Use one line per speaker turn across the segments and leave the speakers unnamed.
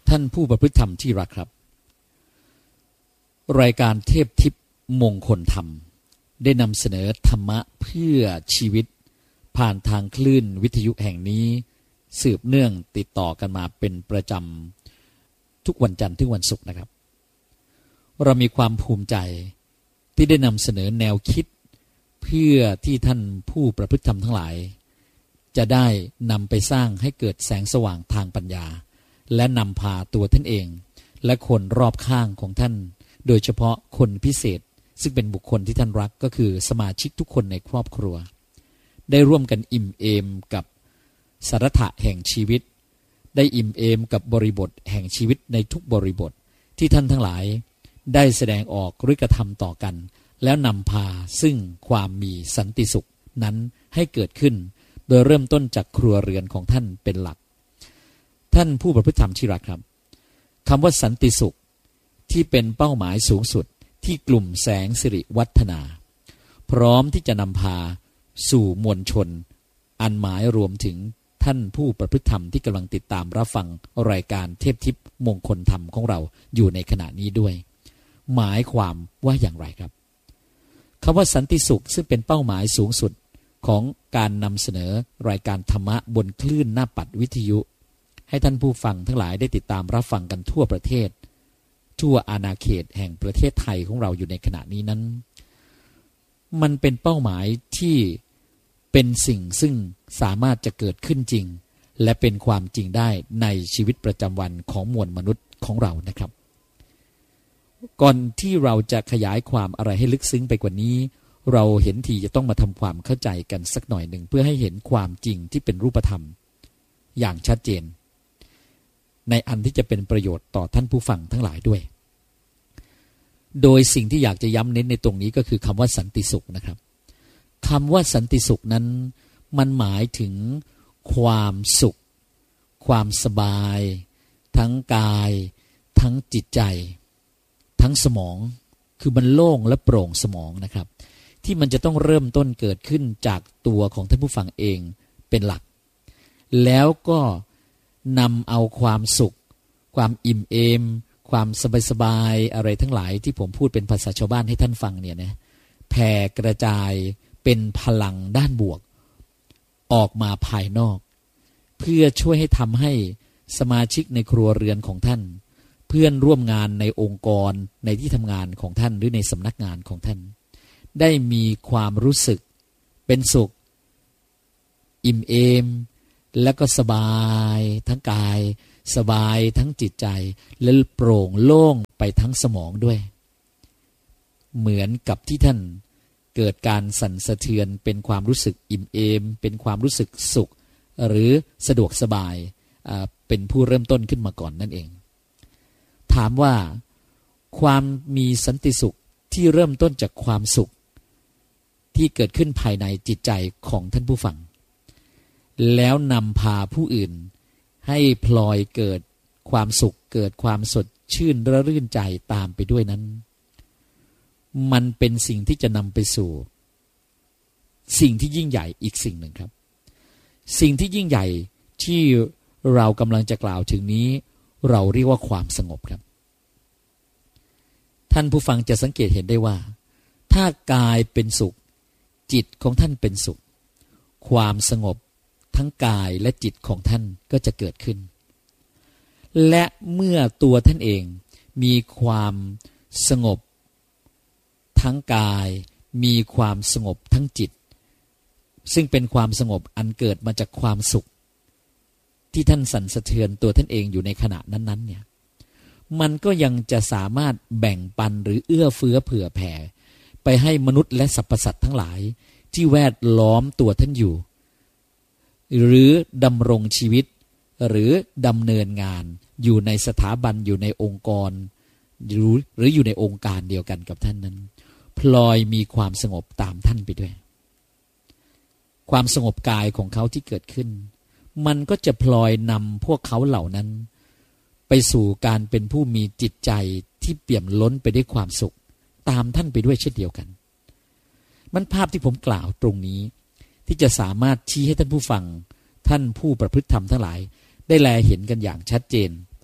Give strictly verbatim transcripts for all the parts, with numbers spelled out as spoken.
ท่านผู้ประพฤติธรรมที่รักครับรายการเทพทิพย์มงคลธรรมได้นำเสนอธรรมะเพื่อชีวิตผ่านทางคลื่นวิทยุแห่งนี้สืบเนื่องติดต่อกันมาเป็นประจำทุกวันจันทร์ถึงวันศุกร์นะครับเรามีความภูมิใจที่ได้นำเสนอแนวคิดเพื่อที่ท่านผู้ประพฤติธรรมทั้งหลายจะได้นำไปสร้างให้เกิดแสงสว่างทางปัญญาและนำพาตัวท่านเองและคนรอบข้างของท่านโดยเฉพาะคนพิเศษซึ่งเป็นบุคคลที่ท่านรักก็คือสมาชิกทุกคนในครอบครัวได้ร่วมกันอิ่มเอมกับสาระแห่งชีวิตได้อิ่มเอมกับบริบทแห่งชีวิตในทุกบริบทที่ท่านทั้งหลายได้แสดงออกหรือกระทำต่อกันแล้วนำพาซึ่งความมีสันติสุขนั้นให้เกิดขึ้นโดยเริ่มต้นจากครัวเรือนของท่านเป็นหลักท่านผู้ประพฤติธรรมที่รักครับคำว่าสันติสุขที่เป็นเป้าหมายสูงสุดที่กลุ่มแสงสิริวัฒนาพร้อมที่จะนำพาสู่มวลชนอันหมายรวมถึงท่านผู้ประพฤติธรรมที่กำลังติดตามรับฟังรายการเทพทิพย์มงคลธรรมของเราอยู่ในขณะนี้ด้วยหมายความว่าอย่างไรครับคำว่าสันติสุขซึ่งเป็นเป้าหมายสูงสุดของการนำเสนอรายการธรรมะบนคลื่นหน้าปัดวิทยุให้ท่านผู้ฟังทั้งหลายได้ติดตามรับฟังกันทั่วประเทศทั่วอาณาเขตแห่งประเทศไทยของเราอยู่ในขณะนี้นั้นมันเป็นเป้าหมายที่เป็นสิ่งซึ่งสามารถจะเกิดขึ้นจริงและเป็นความจริงได้ในชีวิตประจำวันของมวลมนุษย์ของเรานะครับก่อนที่เราจะขยายความอะไรให้ลึกซึ้งไปกว่านี้เราเห็นทีจะต้องมาทำความเข้าใจกันสักหน่อยหนึ่งเพื่อให้เห็นความจริงที่เป็นรูปธรรมอย่างชัดเจนในอันที่จะเป็นประโยชน์ต่อท่านผู้ฟังทั้งหลายด้วยโดยสิ่งที่อยากจะย้ำเน้นในตรงนี้ก็คือคำว่าสันติสุขนะครับคำว่าสันติสุขนั้นมันหมายถึงความสุขความสบายทั้งกายทั้งจิตใจทั้งสมองคือมันโล่งและโปร่งสมองนะครับที่มันจะต้องเริ่มต้นเกิดขึ้นจากตัวของท่านผู้ฟังเองเป็นหลักแล้วก็นำเอาความสุขความอิ่มเอมความสบายๆอะไรทั้งหลายที่ผมพูดเป็นภาษาชาวบ้านให้ท่านฟังเนี่ยนะแผ่กระจายเป็นพลังด้านบวกออกมาภายนอกเพื่อช่วยให้ทำให้สมาชิกในครัวเรือนของท่านเพื่อนร่วมงานในองค์กรในที่ทำงานของท่านหรือในสำนักงานของท่านได้มีความรู้สึกเป็นสุขอิ่มเอมและก็สบายทั้งกายสบายทั้งจิตใจและโปร่งโล่งไปทั้งสมองด้วยเหมือนกับที่ท่านเกิดการสั่นสะเทือนเป็นความรู้สึกอิ่มเอมเป็นความรู้สึกสุขหรือสะดวกสบายเป็นผู้เริ่มต้นขึ้นมาก่อนนั่นเองถามว่าความมีสันติสุขที่เริ่มต้นจากความสุขที่เกิดขึ้นภายในจิตใจของท่านผู้ฟังแล้วนำพาผู้อื่นให้พลอยเกิดความสุขเกิดความสดชื่นระรื่นใจตามไปด้วยนั้นมันเป็นสิ่งที่จะนำไปสู่สิ่งที่ยิ่งใหญ่อีกสิ่งหนึ่งครับสิ่งที่ยิ่งใหญ่ที่เรากำลังจะกล่าวถึงนี้เราเรียกว่าความสงบครับท่านผู้ฟังจะสังเกตเห็นได้ว่าถ้ากายเป็นสุขจิตของท่านเป็นสุขความสงบทั้งกายและจิตของท่านก็จะเกิดขึ้นและเมื่อตัวท่านเองมีความสงบทั้งกายมีความสงบทั้งจิตซึ่งเป็นความสงบอันเกิดมาจากความสุขที่ท่านสั่นสะเทือนตัวท่านเองอยู่ในขณะนั้นๆเนี่ยมันก็ยังจะสามารถแบ่งปันหรือเอื้อเฟื้อเผื่อแผ่ไปให้มนุษย์และสรรพสัตว์ทั้งหลายที่แวดล้อมตัวท่านอยู่หรือดำรงชีวิตหรือดำเนินงานอยู่ในสถาบันอยู่ในองค์กรหรือหรืออยู่ในองค์การเดียวกันกับท่านนั้นพลอยมีความสงบตามท่านไปด้วยความสงบกายของเขาที่เกิดขึ้นมันก็จะพลอยนำพวกเขาเหล่านั้นไปสู่การเป็นผู้มีจิตใจที่เปี่ยมล้นไปด้วยความสุขตามท่านไปด้วยเช่นเดียวกันมันภาพที่ผมกล่าวตรงนี้ที่จะสามารถชี้ให้ท่านผู้ฟังท่านผู้ประพฤติธรรมทั้งหลายได้แลเห็นกันอย่างชัดเจนก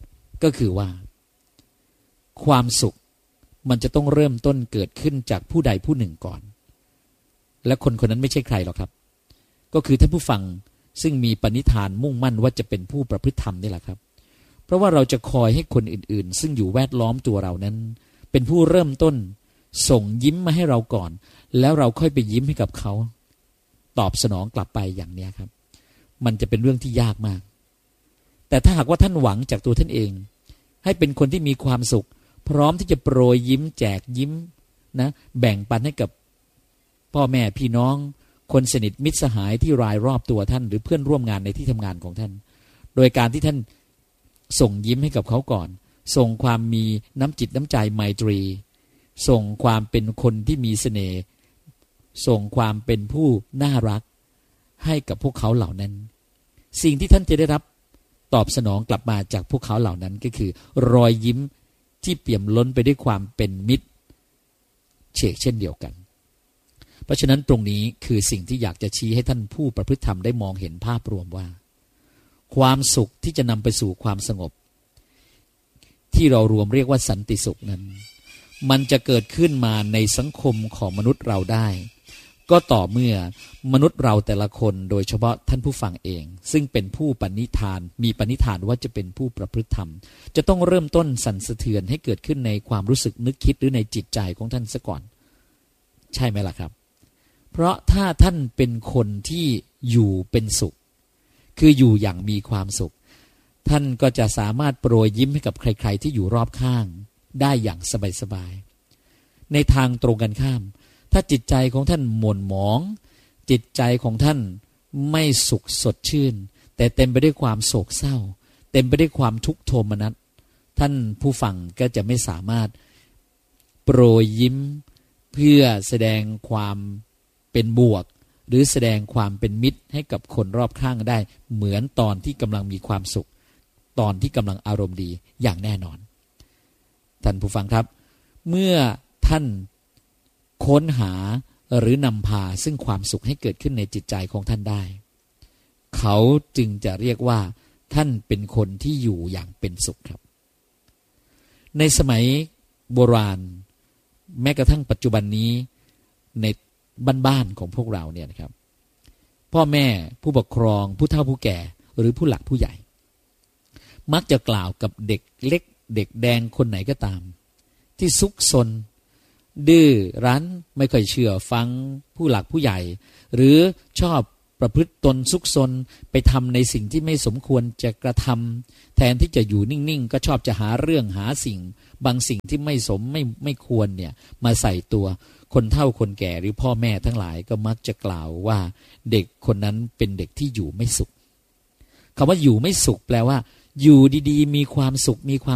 ก็คือว่าความสุขมันจะต้องเริ่มต้นเกิดขึ้นจากผู้ใดผู้หนึ่งก่อนและคนคนนั้นไม่ใช่ใครหรอกครับก็คือท่านผู้ฟังซึ่งมีปณิธานมุ่งมั่นว่าจะเป็นผู้ประพฤติธรรมนี่แหละครับเพราะว่าเราจะคอยให้คนอื่นๆซึ่งอยู่แวดล้อมตัวเรานั้นเป็นผู้เริ่มต้นส่งยิ้มมาให้เราก่อนแล้วเราค่อยไปยิ้มให้กับเขาตอบสนองกลับไปอย่างนี้ครับมันจะเป็นเรื่องที่ยากมากแต่ถ้าหากว่าท่านหวังจากตัวท่านเองให้เป็นคนที่มีความสุขพร้อมที่จะโปรยยิ้มแจกยิ้มนะแบ่งปันให้กับพ่อแม่พี่น้องคนสนิทมิตรสหายที่รายรอบตัวท่านหรือเพื่อนร่วมงานในที่ทำงานของท่านโดยการที่ท่านส่งยิ้มให้กับเขาก่อนส่งความมีน้ำจิตน้ำใจไมตรีส่งความเป็นคนที่มีเสน่ห์ส่งความเป็นผู้น่ารักให้กับพวกเขาเหล่านั้นสิ่งที่ท่านจะได้รับตอบสนองกลับมาจากพวกเขาเหล่านั้นก็คือรอยยิ้มที่เปี่ยมล้นไปด้วยความเป็นมิตรเชกเช่นเดียวกันเพราะฉะนั้นตรงนี้คือสิ่งที่อยากจะชี้ให้ท่านผู้ประพฤติธรรมได้มองเห็นภาพรวมว่าความสุขที่จะนำไปสู่ความสงบที่เรารวมเรียกว่าสันติสุขนั้นมันจะเกิดขึ้นมาในสังคมของมนุษย์เราได้ก็ต่อเมื่อมนุษย์เราแต่ละคนโดยเฉพาะท่านผู้ฟังเองซึ่งเป็นผู้ปณิธานมีปณิธานว่าจะเป็นผู้ประพฤติธรรมจะต้องเริ่มต้นสั่นสะเทือนให้เกิดขึ้นในความรู้สึกนึกคิดหรือในจิตใจของท่านซะก่อนใช่ไหมล่ะครับเพราะถ้าท่านเป็นคนที่อยู่เป็นสุขคืออยู่อย่างมีความสุขท่านก็จะสามารถโปรยยิ้มให้กับใครๆที่อยู่รอบข้างได้อย่างสบายๆในทางตรงกันข้ามถ้าจิตใจของท่านหม่นหมองจิตใจของท่านไม่สุขสดชื่นแต่เต็มไปด้วยความโศกเศร้าเต็มไปด้วยความทุกข์โทมนัสท่านผู้ฟังก็จะไม่สามารถโปรยยิ้มเพื่อแสดงความเป็นบวกหรือแสดงความเป็นมิตรให้กับคนรอบข้างได้เหมือนตอนที่กำลังมีความสุขตอนที่กำลังอารมณ์ดีอย่างแน่นอนท่านผู้ฟังครับเมื่อท่านค้นหาหรือนำพาซึ่งความสุขให้เกิดขึ้นในจิตใจของท่านได้เขาจึงจะเรียกว่าท่านเป็นคนที่อยู่อย่างเป็นสุขครับในสมัยโบราณแม้กระทั่งปัจจุบันนี้ในบ้านๆของพวกเราเนี่ยนะครับพ่อแม่ผู้ปกครองผู้เฒ่าผู้แก่หรือผู้หลักผู้ใหญ่มักจะกล่าวกับเด็กเล็กเด็กแดงคนไหนก็ตามที่ซุกซนดื้อรั้นไม่ค่อยเชื่อฟังผู้หลักผู้ใหญ่หรือชอบประพฤติตนซุกซนไปทำในสิ่งที่ไม่สมควรจะกระทำแทนที่จะอยู่นิ่งๆก็ชอบจะหาเรื่องหาสิ่งบางสิ่งที่ไม่สมไม่ไม่ควรเนี่ยมาใส่ตัวคนเฒ่าคนแก่หรือพ่อแม่ทั้งหลายก็มักจะกล่าวว่าเด็กคนนั้นเป็นเด็กที่อยู่ไม่สุขคำว่าอยู่ไม่สุขแปลว่าอยู่ดีๆมีความสุขมีความ